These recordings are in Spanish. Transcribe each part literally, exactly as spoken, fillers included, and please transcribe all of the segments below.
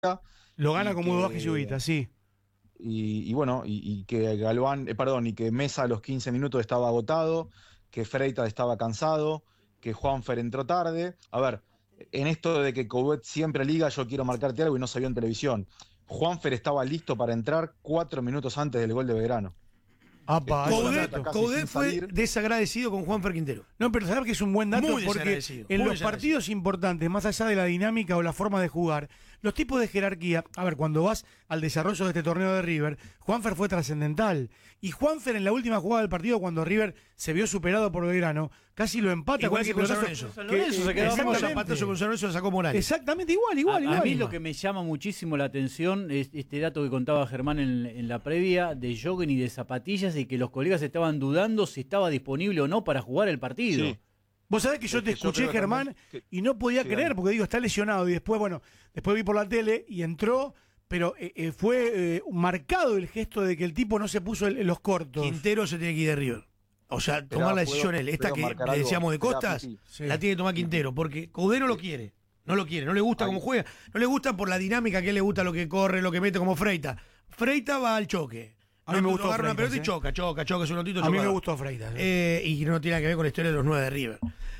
Lo gana con Mudo que, Vázquez y Ubita, sí. Y, y bueno, y, y que Galván, eh, perdón, y que Mesa a los quince minutos estaba agotado, que Freitas estaba cansado, que Juanfer entró tarde. A ver, en esto de que Coudet siempre liga, yo quiero marcarte algo y no se vio en televisión. Juanfer estaba listo para entrar cuatro minutos antes del gol de Belgrano. Apa, Estuvo la Coudet, pelota casi Coudet sin fue salir. desagradecido con Juanfer Quintero. No, pero sabes que es un buen dato Muy porque desagradecido, en muy los desagradecido. partidos importantes, más allá de la dinámica o la forma de jugar, los tipos de jerarquía, a ver, cuando vas al desarrollo de este torneo de River, Juanfer fue trascendental. Y Juanfer en la última jugada del partido, cuando River se vio superado por Belgrano, casi lo empata Igual con que ese con San golazo Lorenzo. San que- Lorenzo se quedó El mismo exactamente. zapatazo con San Lorenzo lo sacó Morales. Exactamente igual, igual, a, igual. a mí igual. lo que me llama muchísimo la atención es este dato que contaba Germán en, en la previa de jogging y de zapatillas y que los colegas estaban dudando si estaba disponible o no para jugar el partido. Sí. Vos sabés que yo Es te que yo escuché, creo Germán, también que- y no podía Sí, creer, dale. porque digo, está lesionado. Y después, bueno, después vi por la tele y entró, pero eh, eh, fue eh, marcado el gesto de que el tipo no se puso el- los cortos. Quintero se tiene que ir de River. O sea, tomar la ¿puedo- decisión él. Esta puedo que marcar le algo? decíamos de Esperá, Costas, Pipi. Sí. la tiene que tomar Quintero, porque Coudet no lo quiere. No lo quiere, no le gusta Ay. cómo juega, no le gusta por la dinámica que él le gusta, lo que corre, lo que mete como Freita. Freita va al choque. A mí me No, gustó agarra una Freitas, pelota y ¿eh? choca, choca, choca, es un notito A mí me chocador. gustó Freitas. ¿eh? Eh, y no tiene nada que ver con la historia de los nueve de River.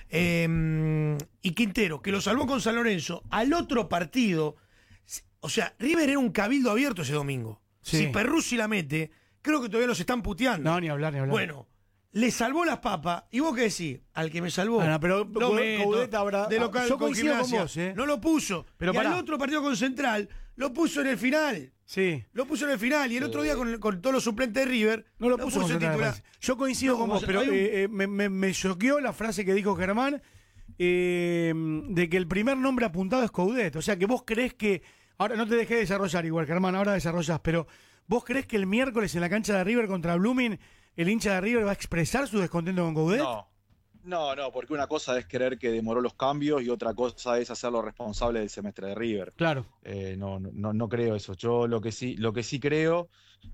Eh, y Quintero, que lo salvó con San Lorenzo, al otro partido, o sea, River era un cabildo abierto ese domingo. Sí. Si Perruzzi la mete, creo que todavía los están puteando. No, ni hablar, ni hablar. Bueno, le salvó las papas, y vos qué decís, al que me salvó. Ah, no, pero lo Coudet- meto, Coudet habrá- de local yo con coincido con Gimnasia. vos, ¿eh? No lo puso. Pero y al pará. otro partido con Central, lo puso en el final. Sí. Lo puso en el final. Y el otro día con, con todos los suplentes de River, No lo puso, con en Central, me titular. parece. Yo coincido No, con o vos, sea, pero hay un- eh, eh, me, me, me choqueó la frase que dijo Germán eh, de que el primer nombre apuntado es Coudet. O sea, que vos creés que. Ahora no te dejé desarrollar igual, Germán, ahora desarrollás, pero ¿vos creés que el miércoles en la cancha de River contra Blooming el hincha de River va a expresar su descontento con Coudet? No, no, no, porque una cosa es creer que demoró los cambios y otra cosa es hacerlo responsable del semestre de River. Claro. Eh, no, no, no creo eso. Yo lo que sí, lo que sí creo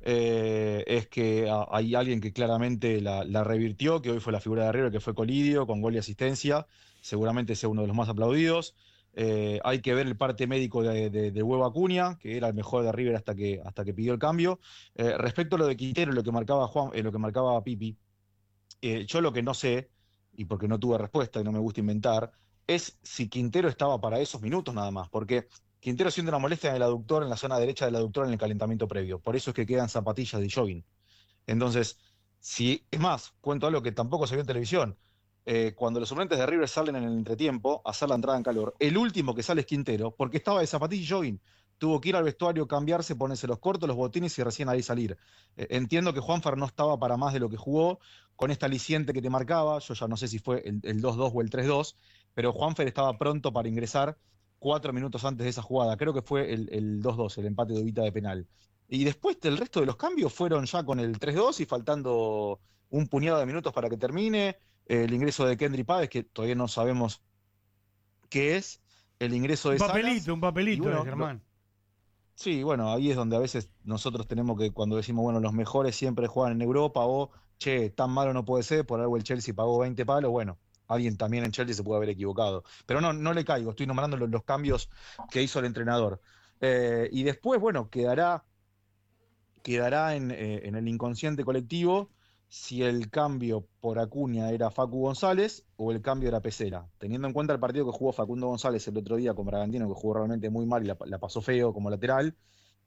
eh, es que a- hay alguien que claramente la, la revirtió, que hoy fue la figura de River, que fue Colidio, con gol y asistencia. Seguramente sea uno de los más aplaudidos. Eh, hay que ver el parte médico de, de, de Huevo Acuña, que era el mejor de River hasta que, hasta que pidió el cambio. Eh, respecto a lo de Quintero, lo que marcaba Juan, eh, lo que marcaba Pipi, eh, yo lo que no sé, y porque no tuve respuesta y no me gusta inventar, es si Quintero estaba para esos minutos nada más, porque Quintero siente una molestia en el aductor, en la zona derecha del aductor en el calentamiento previo, por eso es que quedan zapatillas de jogging. Entonces, si es más, cuento algo que tampoco se vio en televisión, eh, cuando los suplentes de River salen en el entretiempo a hacer la entrada en calor, el último que sale es Quintero, porque estaba de zapatilla y jogging. Tuvo que ir al vestuario, cambiarse, ponerse los cortos, los botines y recién ahí salir. Eh, entiendo que Juanfer no estaba para más de lo que jugó, con esta aliciente que te marcaba, yo ya no sé si fue el, el dos dos o el tres dos, pero Juanfer estaba pronto para ingresar cuatro minutos antes de esa jugada. Creo que fue el, el dos dos, el empate de Ubita de penal. Y después el resto de los cambios fueron ya con el tres dos y faltando un puñado de minutos para que termine. Eh, el ingreso de Kendry Páez, que todavía no sabemos qué es. El ingreso de Un papelito, Salas. un papelito, Y bueno, de Germán. Sí, bueno, ahí es donde a veces nosotros tenemos que, cuando decimos, bueno, los mejores siempre juegan en Europa, o, che, tan malo no puede ser, por algo el Chelsea pagó veinte palos, bueno, alguien también en Chelsea se puede haber equivocado. Pero no, no le caigo, estoy nombrando los, los cambios que hizo el entrenador. Eh, y después, bueno, quedará, quedará en, eh, en el inconsciente colectivo si el cambio por Acuña era Facu González o el cambio era Pesera. Teniendo en cuenta el partido que jugó Facundo González el otro día con Bragantino, que jugó realmente muy mal y la, la pasó feo como lateral,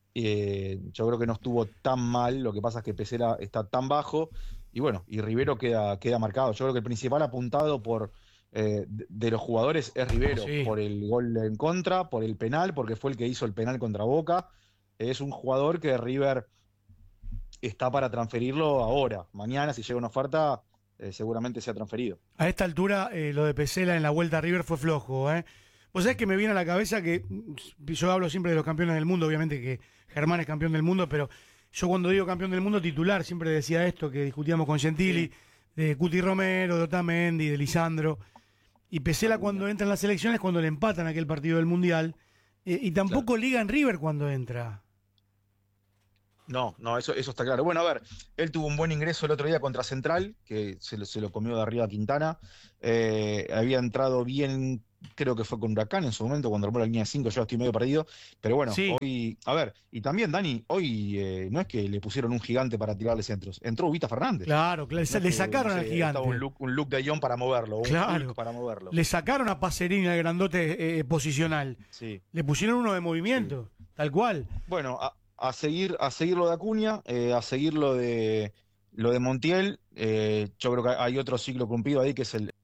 eh, yo creo que no estuvo tan mal. Lo que pasa es que Pesera está tan bajo y bueno, y Rivero queda, queda marcado. Yo creo que el principal apuntado por eh, de, de los jugadores es Rivero, Sí. por el gol en contra, por el penal, porque fue el que hizo el penal contra Boca. Es un jugador que River está para transferirlo ahora. Mañana, si llega una oferta, eh, seguramente sea transferido. A esta altura, eh, lo de Pesela en la vuelta a River fue flojo, ¿eh? Vos sabés que me viene a la cabeza que mm, yo hablo siempre de los campeones del mundo, obviamente que Germán es campeón del mundo, pero yo cuando digo campeón del mundo titular siempre decía esto que discutíamos con Gentili, Sí. de Cuti Romero, de Otamendi, de Lisandro. Y Pesela cuando entra en las elecciones cuando le empatan aquel partido del Mundial. Eh, y tampoco liga en River cuando entra. No, no, eso, eso está claro. Bueno, a ver, él tuvo un buen ingreso el otro día contra Central, que se lo, se lo comió de arriba a Quintana. Eh, había entrado bien creo que fue con Huracán en su momento, cuando armó la línea cinco, yo estoy medio perdido, pero bueno, Sí. hoy, a ver, y también, Dani, hoy eh, no es que le pusieron un gigante para tirarle centros, entró Ubita Fernández. Claro, claro, No es le que, sacaron no al sé, gigante. estaba un look, un look de Ion para moverlo, un Claro. Hulk para moverlo. Le sacaron a Pacerini al grandote eh, posicional. Sí. Le pusieron uno de movimiento, tal cual. Bueno, a, a seguir, a seguir lo de Acuña, eh, a seguir lo de lo de Montiel, eh, yo creo que hay otro ciclo cumplido ahí que es el de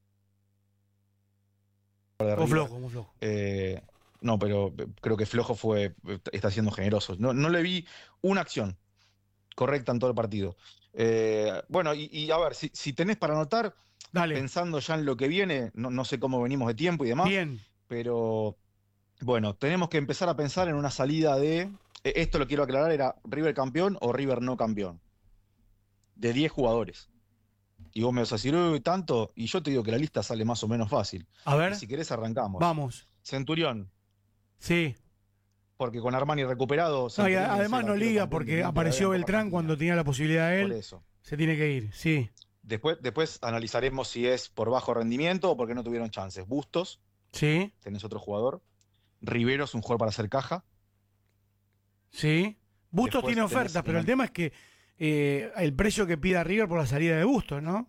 Muy River. flojo, muy flojo. Eh, no, pero creo que Flojo fue, está siendo generoso. No, no le vi una acción correcta en todo el partido. Eh, bueno, y, y a ver, si, si tenés para anotar, Dale, pensando ya en lo que viene, no, no sé cómo venimos de tiempo y demás, bien. pero bueno, tenemos que empezar a pensar en una salida de, eh, esto lo quiero aclarar, era River campeón o River no campeón, de diez jugadores. Y vos me vas a decir, uy, tanto, y yo te digo que la lista sale más o menos fácil. A Y ver, si querés arrancamos. vamos. Centurión, Sí. porque con Armani recuperado. No, y Centurión a- es además el no arquero liga campeón porque del mundo, apareció la Copa Beltrán Argentina. cuando tenía la posibilidad de Por él. eso. Se tiene que ir, sí. Después, después analizaremos si es por bajo rendimiento o porque no tuvieron chances. Bustos, Sí, tenés otro jugador. Rivero es un jugador para hacer caja. sí. Bustos Después tiene tenés ofertas, pero una- el tema es que eh, el precio que pida River por la salida de Bustos, ¿no?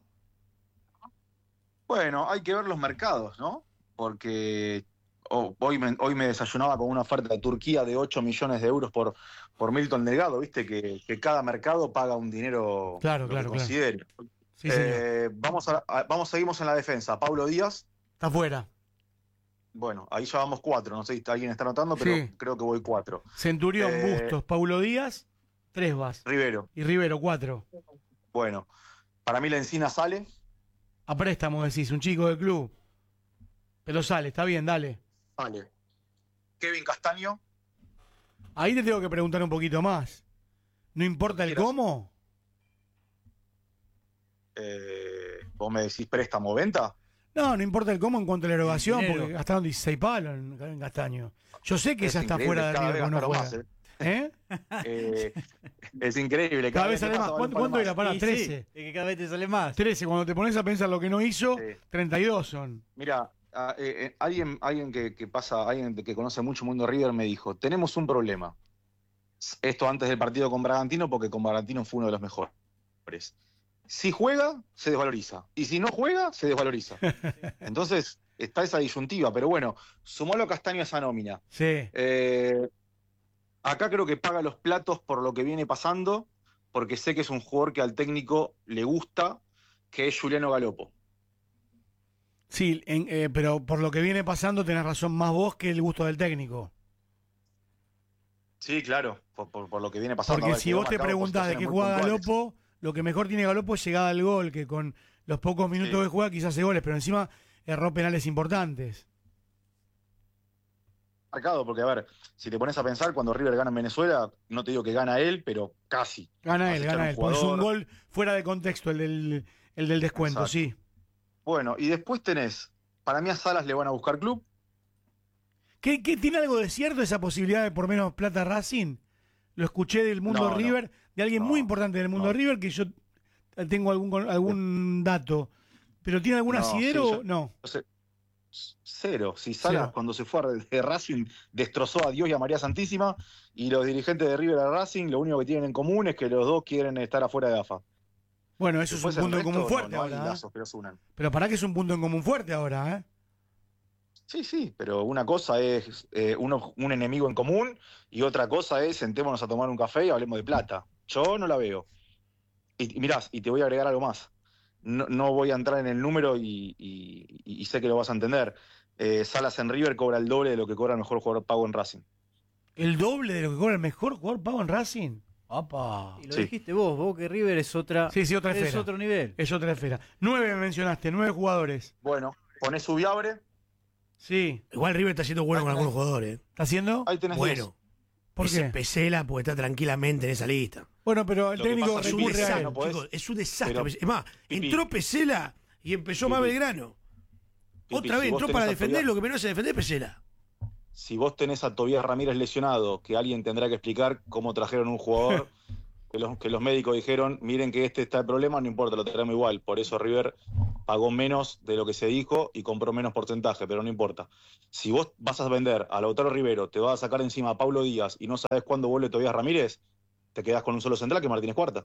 Bueno, hay que ver los mercados, ¿no? Porque oh, hoy, me, hoy me desayunaba con una oferta de Turquía de ocho millones de euros por, por Milton Delgado, viste que, que cada mercado paga un dinero Claro, lo que claro, claro. considere. Sí, señor. Eh, vamos, a, a- vamos, seguimos en la defensa. Pablo Díaz, Está fuera. bueno, ahí ya vamos cuatro, no sé si alguien está anotando, pero Sí. creo que voy cuatro. Centurión, Eh, Bustos, Paulo Díaz, tres vas. Rivero, Y Rivero, cuatro. bueno, para mí la Encina sale, A préstamo, decís, un chico del club. Pero sale, está bien, dale. sale. Kevin Castaño, Ahí te tengo que preguntar un poquito más. ¿No importa el Quieras. cómo? eh, vos me decís préstamo venta. No, no importa el cómo en cuanto a la erogación, dinero. porque gastaron dieciséis palos en, en Castaño. Yo sé que Es ya está increíble, fuera de cada River, vez pero no gastaron juega. más, ¿Eh? Eh, es increíble. Cada vez que sale más. pasa, vale un ¿Cuánto, par cuánto más. era? Para Y trece. sí, es que cada vez te sale más. trece, cuando te pones a pensar lo que no hizo, Sí. treinta y dos son. Mira, ah, eh, eh, alguien, alguien que, que pasa, alguien que conoce mucho el mundo de River me dijo, tenemos un problema. Esto antes del partido con Bragantino, porque con Bragantino fue uno de los mejores. Si juega, se desvaloriza. Y si no juega, se desvaloriza. Entonces, está esa disyuntiva. Pero bueno, sumalo a Castaño a esa nómina. Sí. Eh, acá creo que paga los platos por lo que viene pasando, porque sé que es un jugador que al técnico le gusta, que es Juliano Galopo. Sí, en- eh, pero por lo que viene pasando tenés razón más vos que el gusto del técnico. Sí, claro, por, por- por lo que viene pasando. Porque A ver, si quedó vos te marcado por preguntás de qué situaciones muy juega puntuales. Galopo, lo que mejor tiene Galopo es llegada al gol, que con los pocos minutos Sí. que juega quizás hace goles, pero encima erró penales importantes. Marcado, porque a ver, si te pones a pensar, cuando River gana en Venezuela, no te digo que gana él, pero casi. Gana él, Acechar gana un él. Porque es un jugador. gol fuera de contexto el del, el del descuento, Exacto. sí. Bueno, y después tenés, para mí a Salas le van a buscar club. ¿Qué, qué tiene algo de cierto esa posibilidad de por menos plata Racing? Lo escuché del mundo No, no. River, de alguien No, muy importante del mundo no. River, que yo tengo algún algún dato. ¿Pero tiene algún No, asidero? sí, o yo- no. No sé, cero. Si Salas Cero. cuando se fue de Racing destrozó a Dios y a María Santísima, y los dirigentes de River a Racing lo único que tienen en común es que los dos quieren estar afuera de A F A. Bueno, eso Después es un el punto en resto, común fuerte no, no hay ahora. ¿eh? lazos que los unan. Pero para que es un punto en común fuerte ahora, ¿eh? Sí, sí, pero una cosa es eh, uno, un enemigo en común y otra cosa es sentémonos a tomar un café y hablemos de plata. Yo no la veo. Y, y mirás, y te voy a agregar algo más. No, no voy a entrar en el número y, y- y sé que lo vas a entender. Eh, Salas en River cobra el doble de lo que cobra el mejor jugador pago en Racing. El doble de lo que cobra el mejor jugador pago en Racing. ¡Apa! Y lo Sí. dijiste vos, vos que River es otra, Sí, sí, otra es esfera. otro nivel. Es otra esfera. Nueve me mencionaste, nueve jugadores. Bueno, ponés Subiabre, Sí. Igual River está siendo bueno con algunos jugadores. ¿eh? ¿Está haciendo? ahí tenés Bueno. diez. ¿Por Ese qué? Pesela porque está tranquilamente en esa lista. Bueno, pero el Lo que técnico pasa Es un Recurre a desastre, él, no podés- chicos. Es un desastre. pero- Es más, Pipi. entró Pesela y empezó más Pipi. Belgrano. Pipi, Otra si vez vos entró tenés para a defender Tobias- lo que menos se defender Pesela. Si vos tenés a Tobías Ramírez lesionado, que alguien tendrá que explicar cómo trajeron un jugador, que los, que los médicos dijeron, miren que este está el problema, no importa, lo traemos igual. Por eso River pagó menos de lo que se dijo y compró menos porcentaje, pero no importa. Si vos vas a vender a Lautaro Rivero, te vas a sacar encima a Pablo Díaz y no sabes cuándo vuelve Tobías Ramírez, te quedás con un solo central que Martínez Cuarta.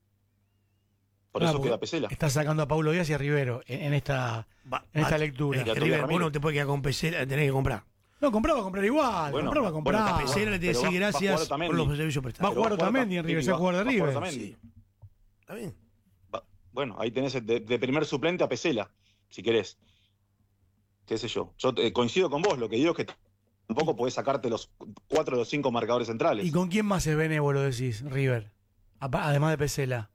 Por Claro, eso porque queda Pesela. Está sacando a Paulo Díaz y a Rivero en, en esta, Va- en esta va- lectura. Es que Y a River, Ramírez. vos no te puedes quedar con Pesela, tenés que comprar. No, comprar va a comprar igual. Bueno, comprar va a comprar. bueno, A Pesela le tenés pero que decir va- va a jugar gracias Otamendi. por los servicios Va a prestados. jugar Pero va a Otamendi en jugar- River, sí, se va- jugar de va a jugar River. Otamendi. Sí. Está bien. Va- Bueno, ahí tenés de, de primer suplente a Pesela, si querés. Qué sé yo. Yo eh, coincido con vos, lo que digo es que tampoco podés sacarte los cuatro de los cinco marcadores centrales. ¿Y con quién más es benévolo, decís, River? Apa- Además de Pesela.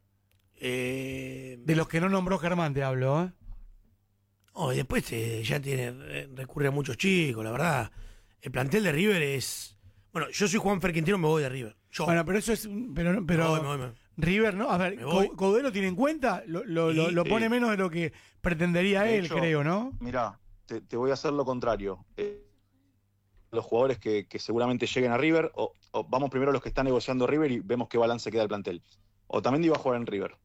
Eh, De los que no nombró Germán te hablo, ¿eh? oh, y después te- ya tiene, eh, recurre a muchos chicos, la verdad. El plantel de River es... Bueno, yo soy Juan Fer Quintero, me voy de River. Yo. Bueno, pero eso es. un- Pero, pero Me voy, me voy, me voy. River, ¿no? A ver, Me voy. Co- Caudelo tiene en cuenta, lo, lo, lo- Y- lo pone Sí. menos de lo que pretendería De él, hecho, creo, ¿no? Mirá, te, te voy a hacer lo contrario. Eh, los jugadores que, que seguramente lleguen a River, o, o vamos primero a los que están negociando River y vemos qué balance queda el plantel. Otamendi va a jugar en River.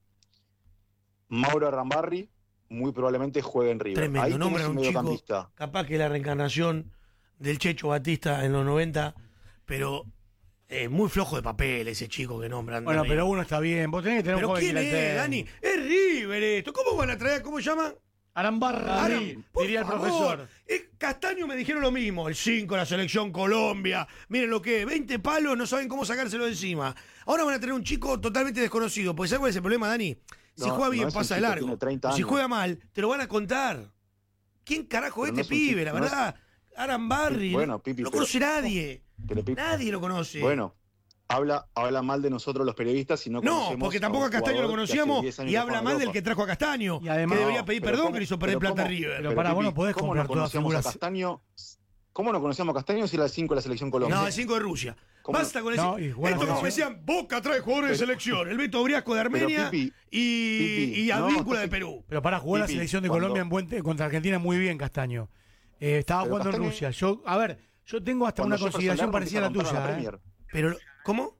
Mauro Arrambarri muy probablemente juegue en River. Tremendo, Ahí tenés nombran un un chico mediocampista. capaz que la reencarnación del Checho Batista en los noventa, pero eh, muy flojo de papel ese chico que nombran. de Bueno, River. pero uno está bien. Vos tenés que tener ¿Pero un joven quién que la es, tenga. Dani? Es River esto. ¿Cómo van a traer? ¿Cómo se llama? Arambarri, Aram- por diría el favor. profesor. Eh, Castaño me dijeron lo mismo. El cinco, la selección Colombia. Miren lo que es. veinte palos, no saben cómo sacárselo de encima. Ahora van a tener un chico totalmente desconocido. Porque ¿sabes cuál es el problema, Dani? Si No, juega bien, no es un pasa de chico, largo. tiene treinta Si años. juega mal, te lo van a contar. ¿Quién carajo es Pero no este es un pibe? chico, La no es- verdad. Arambarri. Bueno, Pipi, no pero- conoce nadie. Pero, Pipi, Nadie lo conoce. Bueno, habla, habla mal de nosotros los periodistas y no No, conocemos porque tampoco a a un Castaño lo jugador que hace conocíamos diez años y que habla juega en mal del Europa. que trajo a Castaño. Y además- que debería No, pedir pero perdón ¿cómo- que le hizo perder pero plata a cómo- River. Pero pará, vos no Pipi, podés ¿cómo comprar no todas conocíamos a figuras? Castaño? ¿Cómo no conocíamos a Castaño si era el cinco de la selección Colombia? No, el cinco de Rusia. ¿Cómo? Basta con No, ese. y juega Esto la como me selección. decían, Boca trae jugadores de Pero- selección. El Beto Briasco de Armenia Pipi, y, Pipi, y no, Advíncula de entonces- Perú. Pero para jugar la Pipi, selección de cuando- Colombia en buen te- contra Argentina muy bien, Castaño. Eh, estaba Pero jugando en Castaño- Rusia. Yo, a ver, yo tengo hasta Cuando una Jefferson consideración Lerma parecida a la empieza tuya. romper ¿eh? la Premier. Pero, ¿cómo?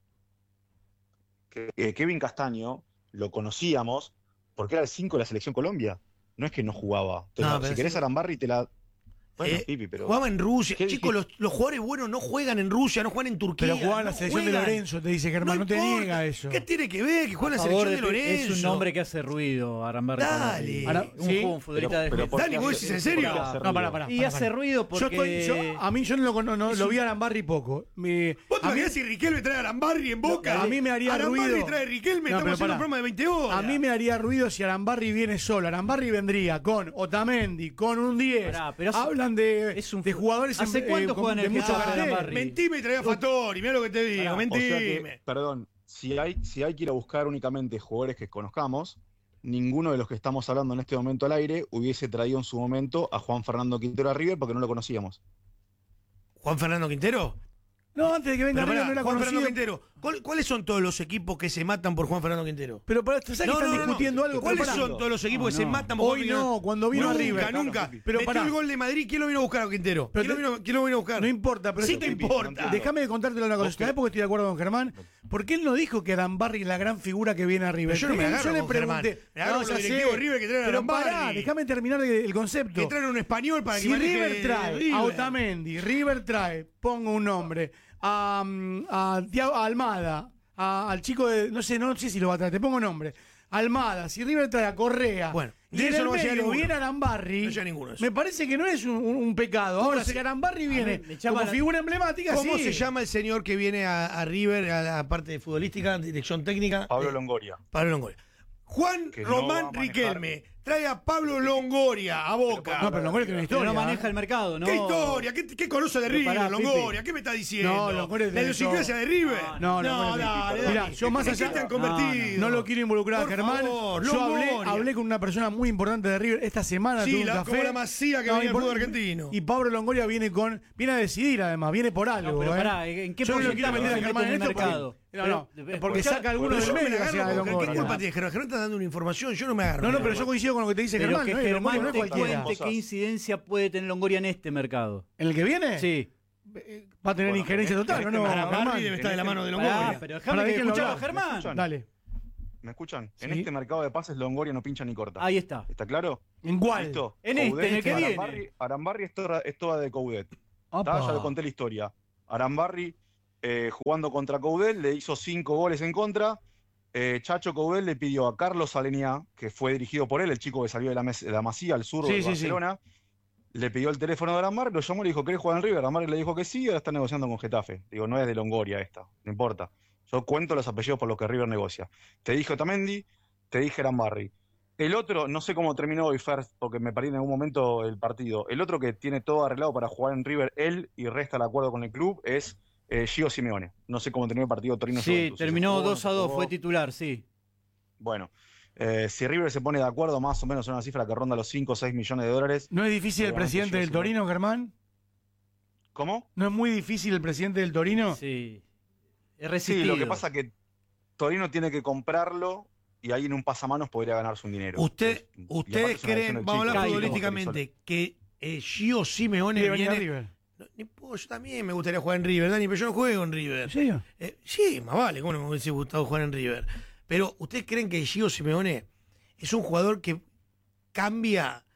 Que- que Kevin Castaño lo conocíamos porque era el cinco de la selección Colombia. No es que no jugaba. Te No, la- pero si querés sí. Arambarri te la... Bueno, Eh, Pipi, pero... Jugaba en Rusia. ¿Qué Chicos, los, dijiste? los jugadores buenos no juegan en Rusia, no juegan en Turquía. Pero jugaba en la no selección de juegan. Lorenzo, te dice Germán. No, te importa. niega eso. ¿Qué tiene que ver que juega en la A favor selección de de- Lorenzo? Es un nombre que hace ruido, Arambarri. para Dale. mí. Ahora, un, ¿sí? un futbolista de pero ¿por qué Dani, ¿vos hace- decís en por serio? qué hace No, pará, ruido? pará. Y hace ruido Yo porque... estoy, yo- a mí yo no lo, no, no- lo vi a Arambarri poco. Me- ¿Vos te a, mí, imaginás si Riquelme trae a Arambarri en Boca? No, a mí me haría Arambarri ruido. trae a Riquelme, No, estamos pero haciendo pará. un programa de veinte horas. a mí me haría ruido si Arambarri viene solo. Arambarri vendría con Otamendi, con un diez. Pará, pero hace- Hablan de, es un de fu- jugadores ¿Hace en- cuánto con- juegan de el mucho Getafe cartel. Arambarri? Mentime y traía a Fattori, mirá lo que te digo, Pará, o O sea mentime. que, perdón, si hay, si hay que ir a buscar únicamente jugadores que conozcamos, ninguno de los que estamos hablando en este momento al aire hubiese traído en su momento a Juan Fernando Quintero a River porque no lo conocíamos. ¿Juan Fernando Quintero? No, antes de que venga Pero River pará, no era Juan conocido. Fernando Quintero, ¿cuál- ¿cuáles son todos los equipos que se matan por Juan Fernando Quintero? Pero para, ¿sabes que están discutiendo algo? ¿Cuáles Pero pará. son todos los equipos No, que se no. matan por Juan Hoy Fernando? no, cuando vino a nunca, River. Nunca, Pero Pero pará. Metió el gol de Madrid, ¿quién lo vino a buscar a Quintero? Pero ¿Quién, te- lo vino, quién lo vino a buscar? No importa, pero sí yo- que Pipi, importa. no entiendo. Déjame contártelo una cosa. Ok. ¿Sabés por qué estoy de acuerdo con Germán? Porque él no dijo que Arambarri es la gran figura que viene a River. Pero yo no me Él- agarro le con Germán. pregunté. Me agarro No, con ya los sé. directivos de River que traen a Pero Arambarri. pará, déjame terminar el concepto. Que traen un español para que Si maneje River trae River. a Otamendi, River trae, pongo un nombre, a, a, Thiago- a Almada, a- al chico de, no sé, no sé si lo va a traer, te pongo nombre. Almada, si River trae a Correa, Bueno, y y en eso el no va a llegar medio ninguno. viene Arambarri, No llega ninguno de esos. me parece que no es un, un- un pecado. Ahora, se- si Arambarri viene me llama como la- figura emblemática, ¿Cómo sí. se llama el señor que viene a, a River, a la parte futbolística, dirección técnica? Pablo Eh, Longoria. Pablo Longoria. Juan Que no va Román a manejar. Riquelme trae a Pablo Longoria a Boca. No, pero Longoria tiene una Pero historia. no ¿eh? maneja el mercado, ¿no? ¿Qué historia? ¿Qué, qué conoce de Pero River, pará, Longoria? Pipi. ¿Qué me está diciendo? No, Longoria ¿La tiene idiosincrasia todo. de River? No, no, no, Longoria dale, tiene- dale. Mirá, yo más ¿En qué allá- te han no, convertido? No lo quiero involucrar a Por Germán. favor, Yo hablé, Longoria. hablé con una persona muy importante de River esta semana. Sí, tuve un la- café. como la Masía que venía del impor- fútbol argentino. Y Pablo Longoria viene con viene a decidir, además, viene por algo. No, pero ¿eh? pará, ¿en qué Yo no lo quiero porcentaje meter a se Germán mete en en el esto porque- mercado? No, no, Pero, porque escuchá, saca alguno Pero del yo me medio la hacia agarro con- ¿Qué Longoria. culpa tiene Germán? Germán está dando una información, yo no me agarro. No, no, pero yo coincido con lo que te dice Pero Germán. que ¿no? Y Longoria Germán no es te cualquiera. cuente qué incidencia puede tener Longoria en este mercado. ¿En el que viene? Sí. Va a tener Bueno, injerencia en total, este- ¿no? Arambarri Germán? debe estar de la mano de Pará, Longoria. pero Para déjame que déjenlo escuchalo a hablar. Germán. Dale. ¿Me escuchan? Sí. En este mercado de pases Longoria no pincha ni corta. Ahí está. ¿Está claro? ¿En cuál? ¿Listo? En este, Coudet, en el que viene. Arambarri, Arambarri es toda, es toda de Coudet. Opa. Ya le conté la historia. Arambarri eh, jugando contra Coudet le hizo cinco goles en contra. Eh, Chacho Coudet le pidió a Carlos Aleñá, que fue dirigido por él, el chico que salió de la, mes, de la Masía, al sur Sí, de sí, Barcelona, sí. Le pidió el teléfono de Arambarri, lo llamó y le dijo, ¿querés jugar en River? Arambarri le dijo que sí y ahora está negociando con Getafe. Digo, no es de Longoria esta, no importa. Yo cuento los apellidos por los que River negocia. Te dije Otamendi, te dije Arambarri. El otro, no sé cómo terminó hoy, Fer, porque me perdí en algún momento el partido. El otro que tiene todo arreglado para jugar en River, él, y resta el acuerdo con el club, es eh, Gio Simeone. No sé cómo terminó el partido Torino. Sí, terminó jugó, dos a no dos, jugó. fue titular, sí. Bueno, eh, si River se pone de acuerdo, más o menos en una cifra que ronda los cinco o seis millones de dólares. ¿No es difícil el Seguramente presidente Gio del Simeone. Torino, Germán? ¿Cómo? ¿No es muy difícil el presidente del Torino? Sí. Es Sí, resistido. lo que pasa es que Torino tiene que comprarlo y ahí en un pasamanos podría ganarse un dinero. Usted, Es- y ustedes aparte es una creen, elección del vamos a hablar chico, Cairo. futbolísticamente, que eh, Gio Simeone Quiere venir a viene... River. No, ni puedo, yo también me gustaría jugar en River, Dani, pero yo no juego en River. ¿En serio? Eh, sí, más vale, ¿cómo no me hubiese gustado jugar en River? Pero, ¿ustedes creen que Gio Simeone es un jugador que cambia...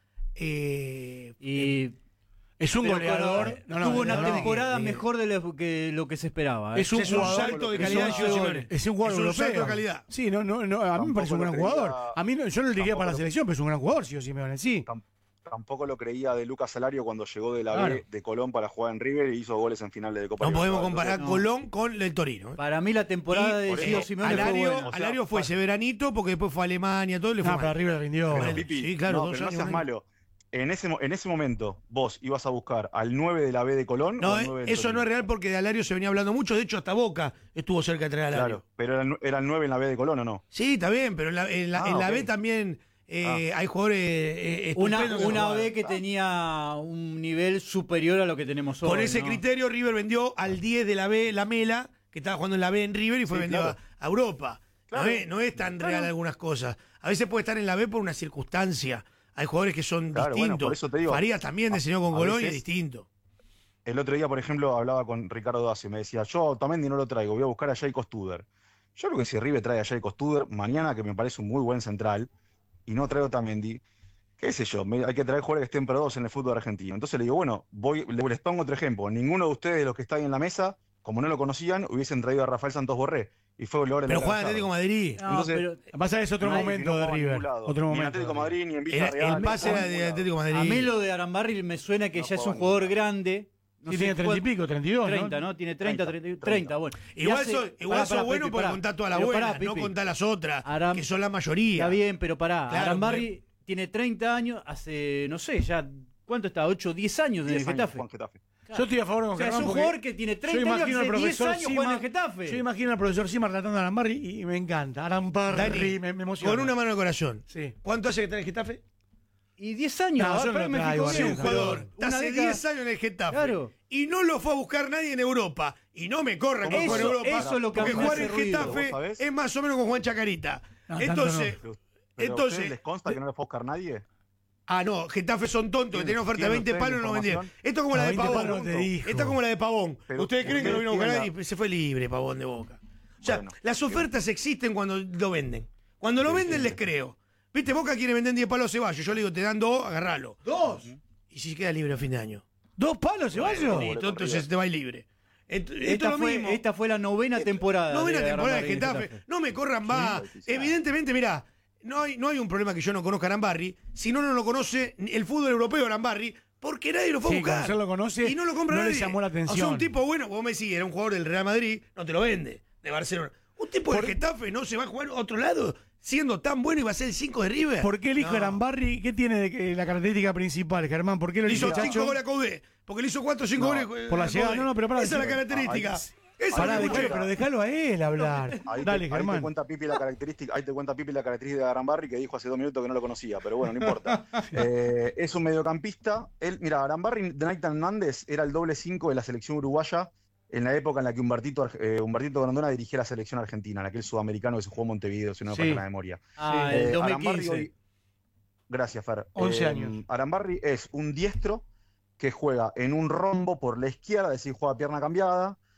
eh, Y Es un Pero goleador. con- No, no, tuvo una no, no. temporada eh, mejor de lo que, lo que se esperaba. ¿eh? Es un es un jugador- salto de es calidad un de Gio jugador- Simeone? Es un jugador Es un europeo. salto de calidad. Sí, no, no, no, a mí me Tampoco parece un lo gran creía- jugador. A mí no, yo no le diría tampoco para la lo- selección, pero es un gran jugador, Gio Simeone, sí. Tam- Tampoco lo creía de Lucas Salario cuando llegó de la Claro. B de Colón para jugar en River y hizo goles en finales de Copa No podemos Libertadores. comparar no. Colón con el Torino. ¿eh? Para mí la temporada Y de por Gio eso, Simeone fue Alario, buena. O sea, Alario fue pa- ese veranito porque después fue a Alemania, todo le fue No, mal. pero River rindió. Pero, Bueno, Pipi, sí, claro, no, dos pero no años, seas un año. malo. En ese, mo- en ese momento, vos ibas a buscar al nueve de la B de Colón. No, o al eh, nueve del eso no Torino? es real porque de Alario se venía hablando mucho. De hecho, hasta Boca estuvo cerca de traer a Alario. Claro, pero era, el nu- era el nueve en la B de Colón, ¿o no? Sí, está bien, pero en la, en la, Ah, en la ok. B también eh, hay jugadores eh, Una, estupendos que una jugaban. B que tenía un nivel superior a lo que tenemos hoy. Con ese ¿no? criterio, River vendió al diez de la B, la Mela, que estaba jugando en la B en River y fue Sí, vendido claro. a, a Europa. Claro, no, es, no es tan claro. real algunas cosas. A veces puede estar en la B por una circunstancia. Hay jugadores que son Claro, bueno, distintos. por eso te digo, Farías también a- diseñó con a Colón y es veces- distinto. El otro día, por ejemplo, hablaba con Ricardo Dacio y me decía, yo a Otamendi no lo traigo, voy a buscar a Jaiko Studer. Yo creo que si River trae a Jaiko Studer mañana, que me parece un muy buen central, y no trae a Otamendi, qué sé yo, me- hay que traer jugadores que estén probados en el fútbol argentino. Entonces le digo, bueno, voy, le- les pongo otro ejemplo. Ninguno de ustedes, los que están ahí en la mesa, como no lo conocían, hubiesen traído a Rafael Santos Borré. Y fue goleador en Pero el juega en Gallardo. Atlético de Madrid. No, Entonces, pero Lo que pasa es que es otro No, si momento no de jugaba en River. ningún lado. Otro Ni en momento. Atlético de Madrid, ni en Era- Villarreal. el pase no era jugaba en de ningún Atlético lado. de Madrid. a mí lo de Arambarri me suena que No ya es juega un ni jugador nada. grande. No Sí, sé tiene treinta y cuál- pico, treinta y dos, treinta, ¿no? ¿no? Tiene treinta, treinta, treinta, treinta, bueno. Y Igual hace- sos, igual pará, sos pará, bueno Pipi, porque pará. contás todas las Pero buenas, pará, no Pipi. contás las otras, Aram- que son la mayoría. Está bien, pero pará. Claro, Arambarri tiene treinta años, hace, no sé, ya, ¿cuánto está? ocho, diez años en el diez años Getafe. jugó en Getafe. Yo estoy a favor con O sea, es Germán un porque jugador que tiene yo treinta años, imagino al hace diez profesor años juega en el Sima- Getafe. Yo imagino al profesor Sima relatando a Arambarri y, y me encanta. Arambarri, Dani, me, me emociona. con una mano en el corazón. Sí. ¿Cuánto hace que está en el Getafe? Y diez años, No, yo aparte no me traigo, fijó Sí, Bueno, un bien, jugador. pero Está una hace década- diez años en el Getafe. Claro. Y no lo fue a buscar nadie en Europa. Y no me corra con Eso- jugar en Europa. eso es lo que a porque mí me jugar hace en ruido, Getafe ¿vos sabés? es más o menos con Juan Chacarita. No, tanto Entonces, Pero, pero ¿a entonces. ustedes les consta que no le fue a buscar nadie? Ah, no, Getafe son tontos, que ¿Tienen- tenían oferta de tienen veinte ustedes palos y no lo vendieron. información? Esto es como No, la de veinte Pavón. palos te dijo. Esta es como la de Pavón. Pero ¿Ustedes creen que lo vino a ustedes buscar tienen y se fue libre Pavón de Boca? O sea, Bueno, las ofertas existen cuando lo venden. Cuando lo Sí, venden sí, les sí. creo. Viste, Boca quiere vender diez palos a Ceballos. Yo le digo, te dan dos, agarralo. ¿Dos? Y si queda libre a fin de año. ¿Dos palos, Ceballos? Listo, entonces te va libre. Esto, esto Esta es lo fue, mismo. esta fue la novena temporada. Novena de temporada de Arambarri en Getafe. Getafe. No me corran más. Sí, sí, sí. Evidentemente, mirá, no hay, no hay un problema que yo no conozca a Arambarri, si no, no lo conoce ni el fútbol europeo Arambarri, porque nadie lo fue a Sí, buscar. conocer lo conoce, y no lo compra no le nadie. llamó la O sea, atención. un tipo bueno, vos me decís, era un jugador del Real Madrid, no te lo vende, de Barcelona. Un tipo Por- del Getafe no se va a jugar a otro lado, siendo tan bueno y va a ser el cinco de River. ¿Por qué elijo No. Arambarri? ¿Qué tiene de que- la característica principal, Germán? ¿Por qué lo Le elijo, hizo cinco Chacho? goles a Coudet, porque le hizo cuatro o cinco No, goles. por la a llegada. Coudet. No, no, pero pará, Esa es la sí. característica. Ahí- Esa Pará, es la dejalo, que pero déjalo a él hablar. Ahí, Dale, te, ahí Germán. te cuenta Pipi la característica, ahí te cuenta Pipi la característica de Arambarri que dijo hace dos minutos que no lo conocía, pero bueno, no importa. Eh, es un mediocampista. Él, mira, Arambarri de Nathan Hernández era el doble cinco de la selección uruguaya en la época en la que Humbertito, eh, Humbertito Grondona dirigía la selección argentina, en aquel sudamericano que se jugó en Montevideo, si no me Sí. falla la memoria. Ah, Eh, el dos mil Arambarri quince. hoy- Gracias, Fer. once Eh, años. Arambarri es un diestro que juega en un rombo por la izquierda, es decir, juega pierna cambiada.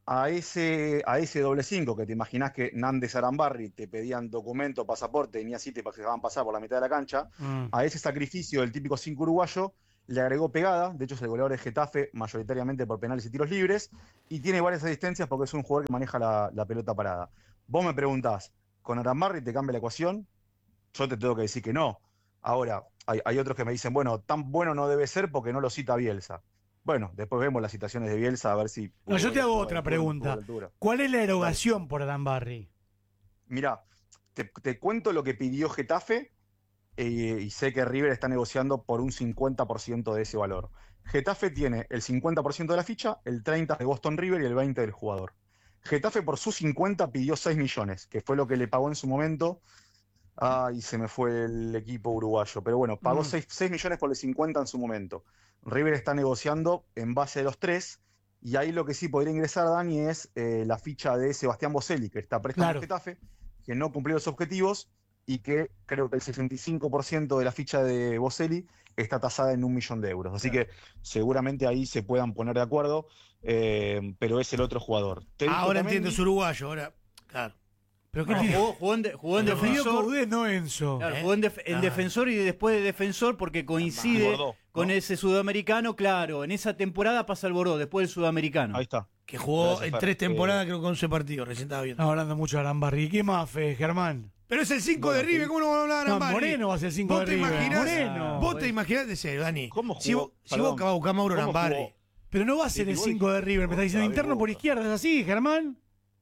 a ese, a ese doble cinco, que te imaginás que Nández Arambarri te pedían documento, pasaporte, ni así te dejaban pasar por la mitad de la cancha, Mm. a ese sacrificio del típico cinco uruguayo le agregó pegada. De hecho es el goleador de Getafe mayoritariamente por penales y tiros libres, y tiene varias asistencias porque es un jugador que maneja la, la pelota parada. Vos me preguntás, ¿con Arambarri te cambia la ecuación? Yo te tengo que decir que no. Ahora, hay, hay otros que me dicen, bueno, tan bueno no debe ser porque no lo cita Bielsa. Bueno, después vemos las citaciones de Bielsa a ver si... No, yo te hago tuvo- otra tuvo- pregunta. tuvo altura. ¿Cuál es la erogación por Arambarri? Mirá, te, te cuento lo que pidió Getafe, eh, y sé que River está negociando por un cincuenta por ciento de ese valor. Getafe tiene el cincuenta por ciento de la ficha, el treinta por ciento de Boston River y el veinte por ciento del jugador. Getafe por sus cincuenta pidió seis millones, que fue lo que le pagó en su momento. Ay, se me fue el equipo uruguayo. Pero bueno, pagó Mm. seis millones por el cincuenta en su momento. River está negociando en base de los tres. Y ahí lo que sí podría ingresar, Dani, es eh, la ficha de Sebastián Boselli, que está prestando Claro. en Getafe, que no cumplió los objetivos y que creo que el sesenta y cinco por ciento de la ficha de Boselli está tasada en un millón de euros. Así que seguramente ahí se puedan poner de acuerdo, eh, pero es el otro jugador. Te dijo Ahora Otamendi- entiendo, es uruguayo, ahora. Claro. ¿Pero qué No, tiene? jugó, jugó en, de- jugó en Lo pidió defensor. Coudet, no Enzo. Claro, ¿Eh? jugó en, def- en Ah. defensor y después de defensor porque coincide Bordeaux, con ¿no? ese sudamericano, claro. En esa temporada pasa el Bordeaux, después del sudamericano. Ahí está. Que jugó Gracias, en Fer. tres temporadas, Eh, creo que once partidos, recién estaba viendo. Estamos hablando mucho de Arambarri. ¿Qué más, Fe, Germán? Pero es el cinco Bueno, de River, sí. ¿cómo no vamos a hablar de No, Arambarri? Moreno va a ser el cinco ¿Vos de te River. imaginás? Moreno. Vos te imaginás, de serio, Dani. ¿Cómo jugó? Si vos, si Perdón. vos buscás a Mauro ¿Cómo Arambarri. jugó? Pero no va a ser Sí, el vos cinco de dijiste, River. Me está diciendo otra vez interno por Boca. izquierda. ¿Es así, Germán?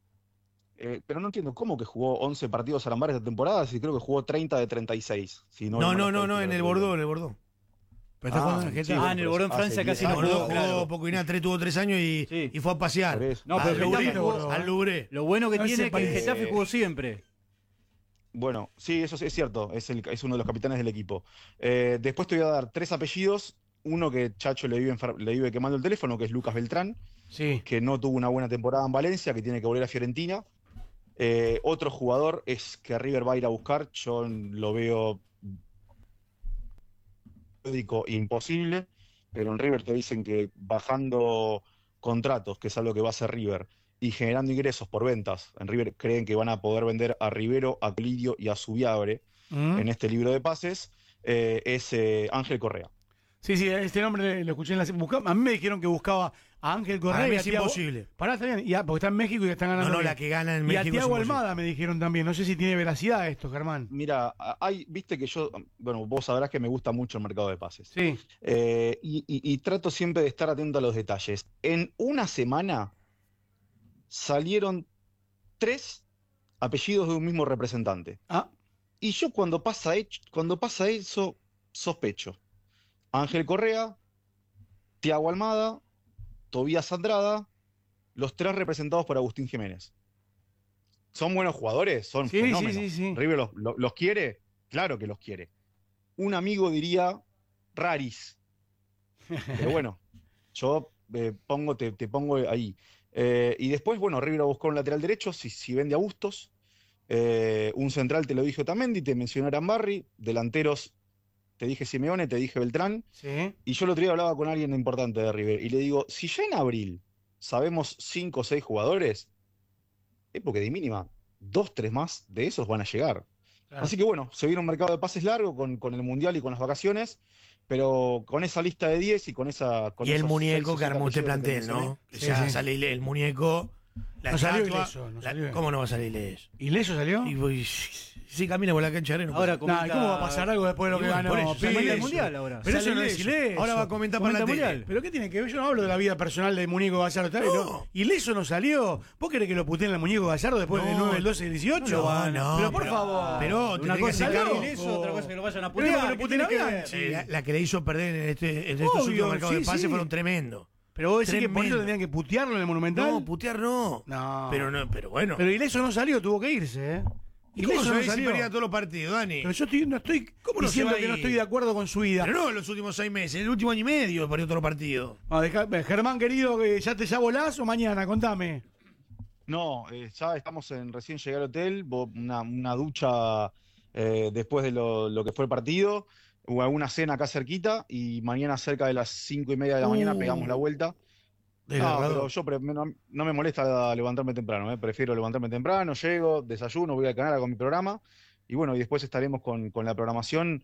Eh, pero no entiendo, ¿cómo que jugó once partidos Arambarri esta temporada? Si creo que jugó treinta de treinta y seis. Si No, no, no, mal no, no, en el Bordeaux, en el Bordeaux. Pero está Ah, jugando en sí, Getafe. Ah, en el Bordeaux en Hace Francia diez casi En no el años. jugó, Bordeaux jugó claro. poco y nada, tres tuvo tres años y, Sí. y fue a pasear. Por eso. No, pero al Getafe Louvre, jugó- al Louvre. Lo bueno que No, ese tiene es que el parece- Getafe jugó siempre. Bueno, sí, eso es cierto, es, el- es uno de los capitanes del equipo. Eh, después te voy a dar tres apellidos. Uno que Chacho le vive, enfer- le vive quemando el teléfono, que es Lucas Beltrán, Sí. que no tuvo una buena temporada en Valencia, que tiene que volver a Fiorentina. Eh, otro jugador es que River va a ir a buscar, yo lo veo periódico imposible, pero en River te dicen que bajando contratos, que es algo que va a hacer River, y generando ingresos por ventas, en River creen que van a poder vender a Rivero, a Colidio y a Subiabre ¿Mm? en este libro de pases, eh, es eh, Ángel Correa. Sí, sí, este nombre lo escuché en la... busca- A mí me dijeron que buscaba a Ángel Para Correa mí y a es Thiago- imposible. Pará, está bien. Y a- porque está en México y están ganando No, no, bien. la que gana en Y a México es Thiago imposible. Almada me dijeron también. No sé si tiene veracidad esto, Germán. Mira, a- hay, viste que yo, bueno, vos sabrás que me gusta mucho el mercado de pases. Sí. Eh, y, y- y trato siempre de estar atento a los detalles. En una semana salieron tres apellidos de un mismo representante. Ah, Y yo cuando pasa, hech- cuando pasa eso, sospecho. Ángel Correa, Thiago Almada, Tobías Andrada, los tres representados por Agustín Jiménez. ¿Son buenos jugadores? Son Sí, sí, fenómenos. sí, sí. ¿River los, los- los quiere? Claro que los quiere. Un amigo diría raris. Pero bueno, yo eh, pongo, te, te pongo ahí. Eh, y después, bueno, River buscó un lateral derecho, si, si vende a Bustos. Eh, un central te lo dije Otamendi, te mencioné Arambarri. Delanteros, te dije Simeone, te dije Beltrán. Sí. Y yo el otro día hablaba con alguien importante de River y le digo, si ya en abril sabemos cinco o seis jugadores, es porque de mínima dos, tres más de esos van a llegar. Claro. Así que bueno, se viene un mercado de pases largo con, con el Mundial y con las vacaciones, pero con esa lista de diez y con esa... Con Y el esos muñeco seis o que armó siete este apellidos que te plantel, ¿no? mencioné. Que Sí, ya sí. sale ile- el muñeco. La No salió estatua, ileso, no la- salió. ¿Cómo no va a salir ileso? ¿Ileso salió? Y, voy- sí, camina por la cancha de arena. Ahora Nah, comenta- ¿y ¿cómo va a pasar algo después de lo Y que bueno, ganó? por eso, Pibe? sale Comenta el ileso. mundial ahora. Pero eso Sale no es ileso. ileso. Ahora va a comentar para la Comenta tele. mundial. ¿Pero qué tiene que ver? Yo no hablo de la vida personal del muñeco Gallardo. ¿Está bien? No. No. ¿Ileso no salió? ¿Vos querés que lo puteen al muñeco Gallardo después del No. nueve, el doce y el dieciocho? No, no, Pero por pero- favor. pero una tenés que cosa sacar es ileso, loco. otra cosa que lo vayan a Pero no, putear. que lo ¿qué puteen a tiene que ver? Bianchi. Eh, la, la que le hizo perder en, este, en estos Obvio, últimos mercados sí, de pase sí. fueron tremendos. Pero vos decís que por eso Tremendo. tendrían que putearlo en el Monumental. No, putear no. No. Pero no, pero bueno. Pero Ileso no salió, tuvo que irse, ¿eh? ¿Y cómo Ileso no sabés si salió. perdía todos los partidos, Dani? Pero yo estoy, no estoy ¿Cómo no se diciendo va a que no ir? estoy de acuerdo con su vida. Pero no en los últimos seis meses, en el último año y medio perdió todos los partidos. No, deja- Germán, querido, que ¿ya te ya volás o mañana? Contame. No, eh, ya estamos en, recién llegué al hotel, vo- una, una ducha eh, después de lo, lo que fue el partido, o alguna cena acá cerquita, y mañana cerca de las cinco y media de la mañana Uh. pegamos la vuelta. del No, narrador. pero yo pre- no, no me molesta levantarme temprano, ¿eh? Prefiero levantarme temprano, llego, desayuno, voy al canal, hago mi programa y bueno, y después estaremos con, con la programación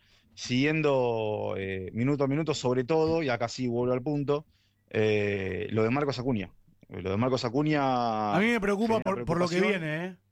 siguiendo eh, minuto a minuto, sobre todo, y acá sí vuelvo al punto, eh, lo de Marcos Acuña. Lo de Marcos Acuña... A mí me preocupa genera por, por lo que preocupación. viene, ¿eh?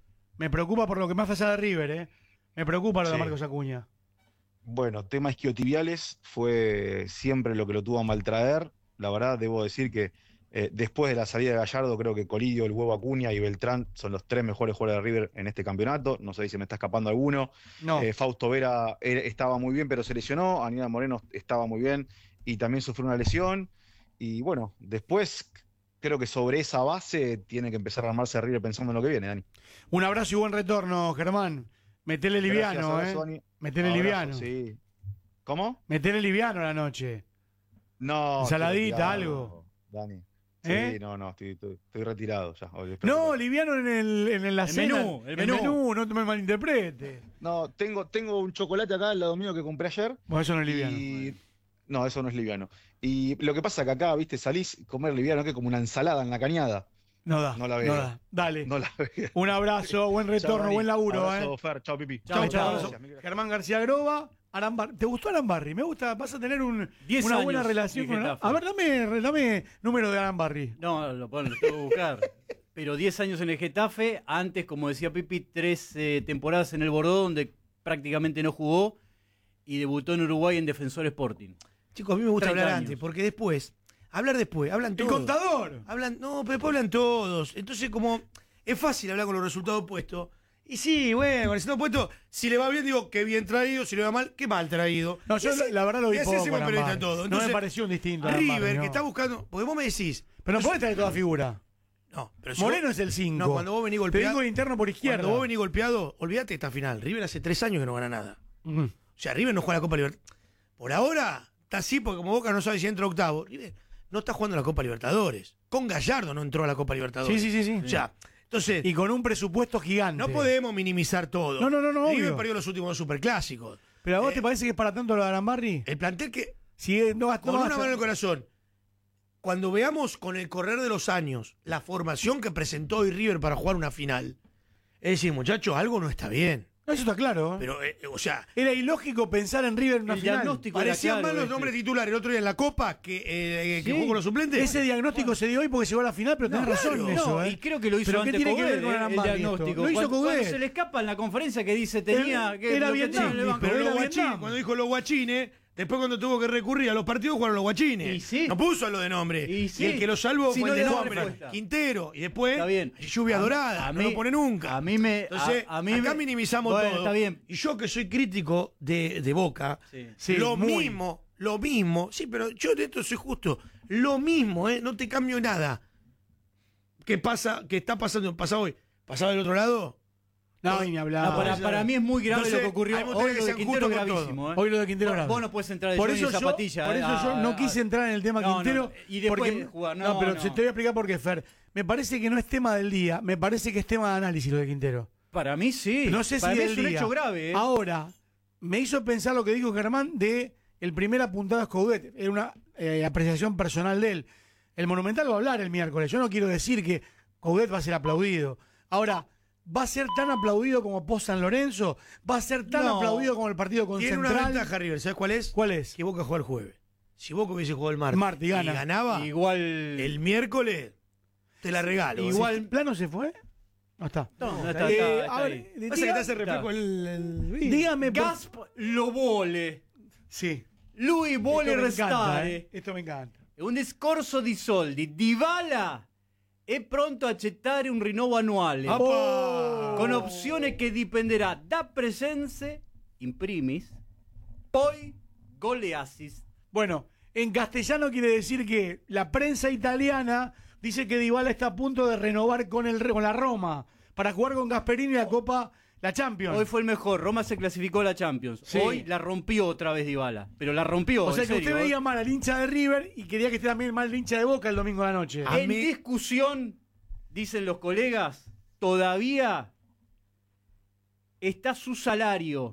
Me preocupa por lo que más allá de River, ¿eh? Me preocupa lo de Sí. Marcos Acuña. Bueno, tema isquiotibiales fue siempre lo que lo tuvo a maltraer. La verdad, debo decir que eh, después de la salida de Gallardo, creo que Colidio, el Huevo Acuña y Beltrán son los tres mejores jugadores de River en este campeonato. No sé si se me está escapando alguno. No. Eh, Fausto Vera era- estaba muy bien, pero se lesionó. Aníbal Moreno estaba muy bien y también sufrió una lesión. Y bueno, después creo que sobre esa base tiene que empezar a armarse River pensando en lo que viene, Dani. Un abrazo y buen retorno, Germán. Metele liviano, Gracias, abrazo, ¿eh? Dani. Metele Abrazo, liviano. sí. ¿Cómo? Metele liviano la noche. No. Ensaladita, estoy retirado, algo. Dani. Sí, ¿Eh? no, no, estoy, estoy- estoy retirado ya. Hoy espero No, que- liviano en, el, en la El cena. menú, el menú. no te me malinterpretes. No, tengo, tengo un chocolate acá al lado mío que compré ayer. Bueno, eso no es liviano. Y... No, eso no es liviano. Y lo que pasa es que acá, viste, salís a comer liviano, que es como una ensalada en la cañada. No da. No la veo. da. Dale. No la veo. Un abrazo, buen Chao, retorno, Dani. buen laburo, Abrazo, ¿eh? Fer. Chao, Pipi. Chau, Chau, chau, chau. abrazo. Germán García Groba, Arambarri. ¿Te gustó Arambarri? Me gusta, vas a tener un, Diez una años buena relación en con Getafe. A ver, dame, dame número de Arambarri. No, lo, bueno, lo tengo que buscar. Pero diez años en el Getafe, antes, como decía Pipi, tres eh, temporadas en el Bordeaux, donde prácticamente no jugó, y debutó en Uruguay en Defensor Sporting. Chicos, a mí me gusta treinta hablar años. antes, porque después, hablar después, hablan El todos. contador. Hablan, no, pero después hablan todos. Entonces, como es fácil hablar con los resultados puestos. Y sí, bueno, con el resultado puesto, si le va bien, digo, qué bien traído, si le va mal, qué mal traído. No, Y yo así- la, la verdad lo vi y así poco. hacemos periodista Arambarri. todo. No Entonces, me pareció un distinto. River, Arambarri, que no. está buscando, porque vos me decís. Pero no yo- podés traer toda figura. No, pero si Moreno vos- es el cinco. No, cuando vos venís Te golpeado. digo interno por izquierda. Cuando vos venís golpeado, olvídate de esta final. River hace tres años que no gana nada. Mm. O sea, River no juega la Copa Libertadores. Por ahora, está así porque como Boca no sabe si entra octavo. River no está jugando la Copa Libertadores. Con Gallardo no entró a la Copa Libertadores. Sí, sí, sí, sí. O sea, entonces, Y con un presupuesto gigante. no podemos minimizar todo. No, no, no, no, River obvio. perdió los últimos dos superclásicos. ¿Pero a vos Eh, te parece que es para tanto lo de Arambarri? El plantel que, Si eh, no vas con no vas una a- mano en el corazón, cuando veamos con el correr de los años la formación que presentó hoy River para jugar una final, es decir, muchachos, algo no está bien. No, eso está claro. ¿eh? Pero, eh, o sea, Era ilógico pensar en River en una El final. diagnóstico era parecían claro, más los este. nombres titulares el otro día en la Copa que, eh, que Sí. jugó con los suplentes. Ese diagnóstico se dio hoy porque llegó a la final, pero tenés No, razón claro. en eso. No, ¿eh? y creo que lo hizo ¿Pero qué antes tiene que ver Coudet, con eh, el Arambarri esto? diagnóstico. Lo hizo Cuando, cuando Coudet. se le escapa en la conferencia que dice tenía Era- que era lo que Vietnam, tenía en el banco. Pero Era los guachines, Vietnam. cuando dijo los guachines, después cuando tuvo que recurrir a los partidos, jugaron los guachines. Y sí. No puso a lo de nombre. Y sí. el que lo salvó Si fue no el de le daba nombre. respuesta. Quintero. Y después, Está bien. lluvia A- dorada. a no mí- lo pone nunca. a mí me- Entonces, a- a mí acá me- minimizamos Bueno, todo. está bien. Y yo que soy crítico de, de Boca, Sí. Sí, lo muy. mismo, lo mismo. Sí, pero yo de esto soy justo. Lo mismo, ¿eh? No te cambio nada. ¿Qué pasa? ¿Qué está pasando? ¿Pasa hoy? ¿Pasaba del otro lado? No, ni hablar. No, para, para mí es muy grave Entonces, lo que ocurrió. hay que Hoy que lo de sean Quintero es justos con todo. gravísimo. ¿eh? Hoy lo de Quintero Vos- grave. Vos no puedes entrar de Por Johnny eso, yo, Zapatilla. por eh, eso yo a- no a- quise entrar en el tema No, no, Quintero. no. Y después porque- jugar. No, No, pero no. se te voy a explicar por qué, Fer. Me parece que no es tema del día, me parece que es tema de análisis lo de Quintero. Para mí sí. No sé si para mí del es un día. hecho grave. ¿eh? Ahora, me hizo pensar lo que dijo Germán de el primer apuntado es Coudet. Era una eh, apreciación personal de él. El Monumental va a hablar el miércoles. Yo no quiero decir que Coudet va a ser aplaudido. Ahora, ¿va a ser tan aplaudido como Post San Lorenzo? ¿Va a ser tan No. aplaudido como el partido con Tiene una Central? ventaja River, ¿sabes cuál es? ¿Cuál es? Que Boca juega el jueves. Si Boca hubiese jugado el martes, Martes, y gana. ganaba, Igual. el miércoles te la regalo. Igual- ¿El plano se fue? No está. No, no está, Eh, está- está a ver, ahí. diga- Pasa que te hace reflejo Está. el, el- dígame. por- Gasp lo vole. Sí. Lui vuole Esto me encanta, restare. eh. Esto me encanta. Un discorso di soldi. Dybala è pronto a accettare un rinnovo annuale ¡Apa! con opzione che dipenderà da presenze, in primis, poi gol e assist. Bueno, en castellano quiere decir que la prensa italiana dice que Dybala está a punto de renovar con, el, con la Roma para jugar con Gasperini la Copa, la Champions. Hoy fue el mejor. Roma se clasificó a la Champions. Sí. Hoy la rompió otra vez Dybala. Pero la rompió. o sea en que serio, usted ¿eh? veía mal al hincha de River y quería que esté también mal el hincha de Boca el domingo de la noche. A En mí- discusión, dicen los colegas, todavía está su salario.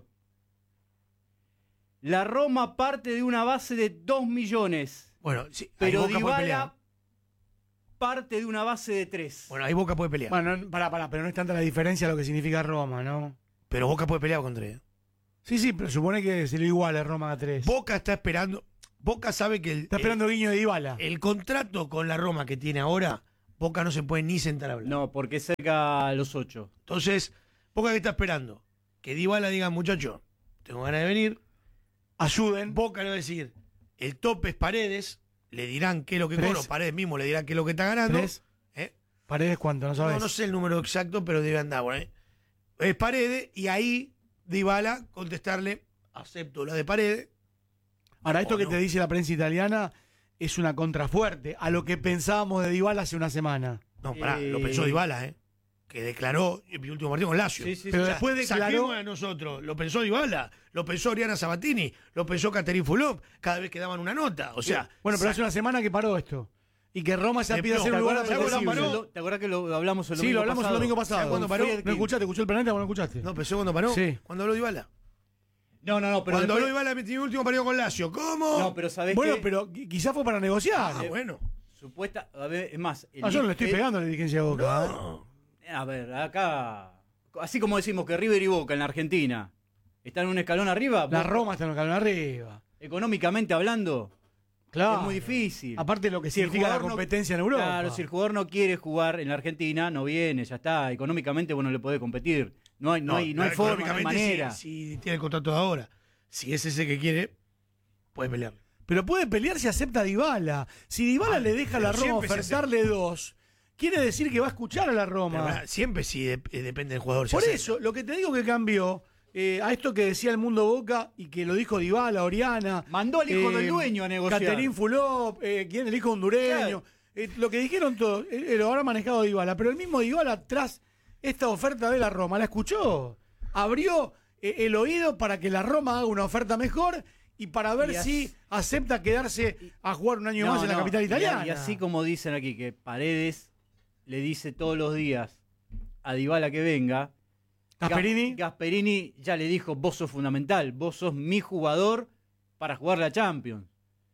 La Roma parte de una base de dos millones. Bueno, sí, ahí Pero Boca puede pelear. Dybala parte de una base de tres. Bueno, ahí Boca puede pelear. Bueno, no, pará, pará, pero no es tanta la diferencia lo que significa Roma, ¿no? Pero Boca puede pelear con tres. Sí, sí, pero supone que se lo iguala Roma a tres. Boca está esperando. Boca sabe que el, Está esperando el, guiño de Dybala. el contrato con la Roma que tiene ahora, Boca no se puede ni sentar a hablar. No, porque cerca a los ocho. Entonces, Boca que está esperando que Dybala diga, muchacho, tengo ganas de venir. Ayuden. Boca le va a decir, el tope es Paredes, le dirán qué es lo que Tres. cobra, Paredes mismo le dirán qué es lo que está ganando. ¿Tres? ¿Eh? ¿Paredes cuánto? ¿No sabes? No, no sé el número exacto, pero debe andar, bueno, ¿eh? Es Paredes, y ahí Dybala contestarle, acepto la de Paredes. Ahora, esto ¿O que no? te dice la prensa italiana es una contrafuerte a lo que pensábamos de Dybala hace una semana. No, pará, Eh. lo pensó Dybala, ¿eh? Que declaró en mi último partido con Lazio. Sí, sí, Pero sí. después declaró... Saquemos a nosotros, lo pensó Dybala, lo pensó Oriana Sabatini, lo pensó Caterin Fulop, cada vez que daban una nota. O sea, Bueno, pero sa- hace una semana que paró esto. Y que Roma se De- pide no, hacer ¿te un lugar acuerdas- ¿te acuerdas apetecible. cuando paró? ¿Te acuerdas que lo hablamos el domingo Sí, lo hablamos pasado? el domingo pasado. ¿Sabes cuándo paró? ¿No escuchaste? ¿Escuchó el planeta o no escuchaste? No, pensó cuando paró. Sí. Cuando habló Dybala. No, no, no, pero Cuando después- habló Dybala en mi último partido con Lazio. ¿Cómo? No, pero ¿sabés Bueno, qué? pero qui- quizás fue para negociar. Ah, bueno. Supuesta, a ver, es más... el Ah, yo no le estoy el- pegando a la dirigencia de Boca. ¿eh? No. A ver, acá... Así como decimos que River y Boca en la Argentina están un escalón arriba, La Boca, Roma está en el calor arriba. económicamente hablando, Claro. es muy difícil. Aparte de lo que Si el significa la jugador no- competencia en Europa. Claro, si el jugador no quiere jugar en la Argentina, no viene, ya está. Económicamente, bueno, le puede competir. No hay, no, hay, no hay forma, no hay económicamente, manera. Si, si tiene el contrato de ahora, si es ese que quiere, puede pelear. Pero puede pelear si acepta a Dybala. Si Dybala Ah, le deja a la pero Roma siempre se ofertarle dos, quiere decir que va a escuchar a la Pero, Roma. pará, siempre sí de- eh, depende del jugador. si Por acepta. eso, lo que te digo que cambió, eh, a esto que decía el Mundo Boca y que lo dijo Dybala, Oriana. Mandó al hijo eh, del dueño a negociar. Caterín Fulop, eh, ¿quién? El hijo hondureño. Claro. Eh, lo que dijeron todos, eh, eh, lo habrá manejado Dybala. Pero el mismo Dybala, tras esta oferta de la Roma, la escuchó. Abrió eh, el oído para que la Roma haga una oferta mejor y para ver Y as- si acepta quedarse a jugar un año No, más en la no, capital y a- italiana. Y, así como dicen aquí, que Paredes le dice todos los días a Dybala que venga. Gasperini. Ga- Gasperini ya le dijo, vos sos fundamental, vos sos mi jugador para jugar la Champions.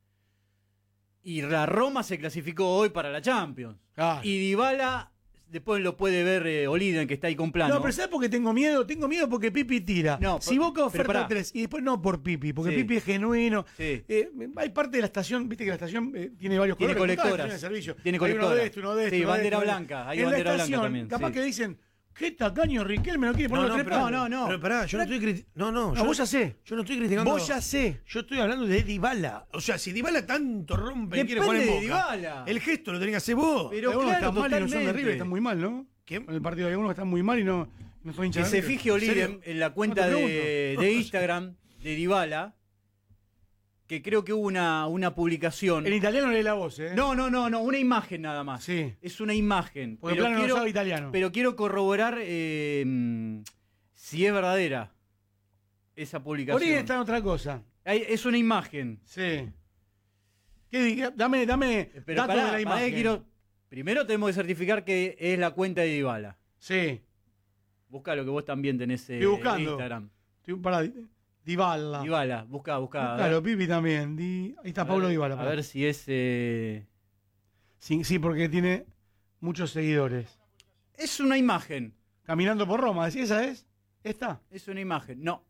Y la Roma se clasificó hoy para la Champions. Claro. Y Dybala, después lo puede ver eh, Oliden, que está ahí con plano. No, pero ¿sabes por qué tengo miedo? Tengo miedo porque Pipi tira. No, si por- Boca pero oferta pará. tres y después no por Pipi, porque Sí. Pipi es genuino. Sí. Eh, hay parte de la estación, viste que la estación eh, tiene varios Tiene colores. como toda colectoras. estación de servicio. Tiene Hay uno colectoras. de este, uno de este. Sí, uno de bandera este, uno de blanca. este. Hay En bandera la blanca estación, también, capaz sí. que dicen, qué tacaño Riquelme no quiere poner No, los no, tres pero- palos. no, no. Pero pará, yo no estoy criticando. No, no. No, yo, vos ya sé. yo no estoy criticando. Vos ya sé. Yo estoy hablando de Dybala. O sea, si Dybala tanto rompe y quiere jugar en Depende Boca, de Dybala. el gesto lo tenés que hacer vos. Pero Algunos claro, están mal y no son de totalmente. River, están muy mal, ¿no? ¿Quién? En el partido hay algunos que están muy mal y no, no son hinchas Que de se River. fije Oliden serio? en la cuenta No te de, pregunto. de Instagram de Dybala, que creo que hubo una, una publicación. En italiano lee la voz, ¿eh? No, no, no, no, una imagen nada más. Sí. Es una imagen. Porque pero, Plano no quiero, sabe italiano. pero quiero corroborar eh, mm, si es verdadera esa publicación. Oliden está en otra cosa. Hay- es una imagen. Sí. ¿Qué di- Dame, dame Pero datos pará, de la pará imagen. que quiero- primero tenemos que certificar que es la cuenta de Dybala. Sí. Busca lo que vos también tenés eh, Estoy buscando. en Instagram. Estoy para Dybala. Dybala, busca, busca. a ver. Claro, Pipi también. Di- Ahí está A Pablo ver, Dybala. A ver si es. eh, Sí, sí, porque tiene muchos seguidores. Es una imagen. Caminando por Roma, ¿sí? ¿Esa es? ¿Esta? Es una imagen. No.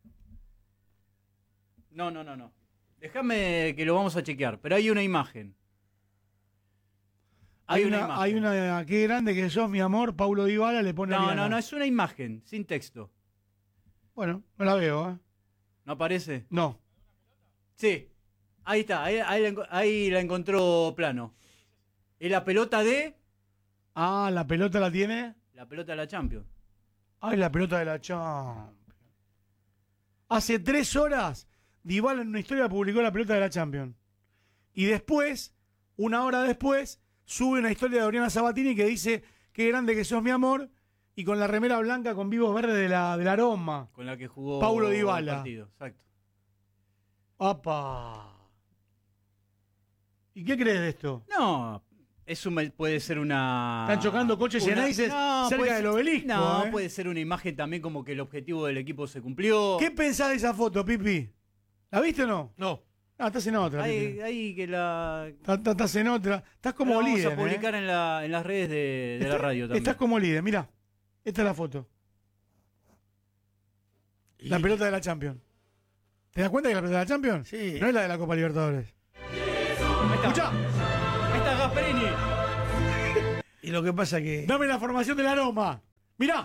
No, no, no, no. Déjame que lo vamos a chequear. Pero hay una imagen. Hay, Hay una, una imagen. hay una, qué grande que sos, mi amor, Paulo Dybala le pone No, Ariana. no, no, es una imagen, sin texto. Bueno, no la veo, ¿eh? ¿No aparece? No. Sí. Ahí está, ahí, ahí la, enco- ahí la encontró plano. Es la pelota de. Ah, la pelota la tiene. La pelota de la Champions. Ay, la pelota de la Champions. Hace tres horas, Dybala en una historia publicó la pelota de la Champions. Y después, una hora después, sube una historia de Oriana Sabatini que dice, qué grande que sos, mi amor, y con la remera blanca con vivos verdes de la, del aroma. Con la que jugó Paulo el Dybala. partido. Exacto. ¡Apa! ¿Y qué crees de esto? No, eso me- puede ser una. Están chocando coches una- Eneises cerca puede del ser- obelisco, No, ¿eh? puede ser una imagen también como que el objetivo del equipo se cumplió. ¿Qué pensás de esa foto, Pipi? ¿La viste o no? No. Ah, estás en otra. Ahí, Titi. ahí que la. Estás, estás- estás en otra. Estás como la vamos líder. a publicar ¿eh? en, la, en las redes de, de la Estás- radio también. Estás como líder, mirá. Esta es la foto. La pelota de la Champions. ¿Te das cuenta que la pelota de la Champions? Sí. No es la de la Copa Libertadores. Ahí está. Escuchá, Ahí está Gasperini. Y lo que pasa que. dame la formación del aroma. Mirá,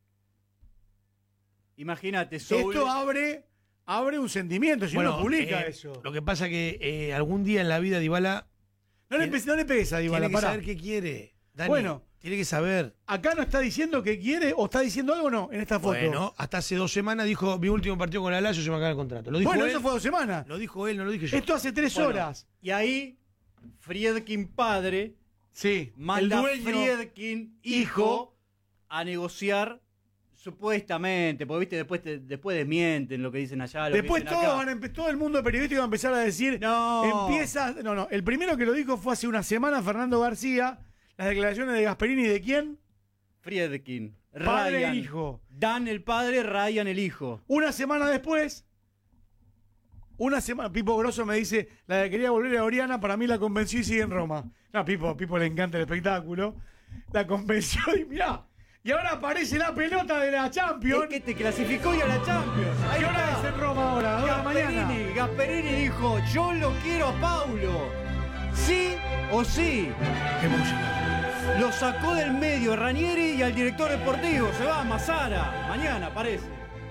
Imagínate, Soul. esto abre, abre un sentimiento. Si uno publica eh, eso. Lo que pasa que eh, algún día en la vida Dybala No le, tiene- empe- no le pegues a Dybala, tiene que pará. saber qué quiere. Dani, Bueno. tiene que saber. Acá no está diciendo que quiere o está diciendo algo o no en esta foto. Bueno, hasta hace dos semanas dijo mi último partido con la Lazio se me acaba el contrato. Lo dijo Bueno, él. eso fue dos semanas. Lo dijo él, no lo dije yo. Esto hace tres Bueno, horas. Y ahí, Friedkin padre Sí, manda el a dueño. Friedkin hijo a negociar supuestamente, porque viste, después, te- después desmienten lo que dicen allá. Lo Después que dicen todos acá. van a empe- todo el mundo periodístico va a empezar a decir, No. empieza, no, no, el primero que lo dijo fue hace una semana Fernando García, las declaraciones de Gasperini, ¿de quién? Friedkin, Padre Ryan, e hijo. Dan el padre, Ryan el hijo. Una semana después, una semana, Pipo Grosso me dice, la que quería volver a Oriana, para mí la convenció y sigue en Roma. No, Pipo, Pipo le encanta el espectáculo, la convenció y mirá, y ahora aparece la pelota de la Champions. Es que te clasificó y a la Champions. Ahí ¿Qué hora está. es en Roma ahora? ¿A las dos de la mañana? Gasperini, Gasperini dijo, yo lo quiero a Paulo. Sí o sí. Qué música. Lo sacó del medio Ranieri y al director deportivo. Se va a Mazara. Mañana parece.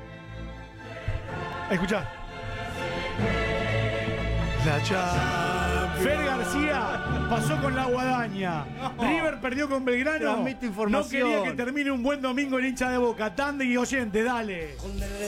Escuchá. La Champions. Fer García pasó con la guadaña. No. River perdió con Belgrano. Transmite información. No quería que termine un buen domingo el hincha de Boca. Tande y oyente, dale.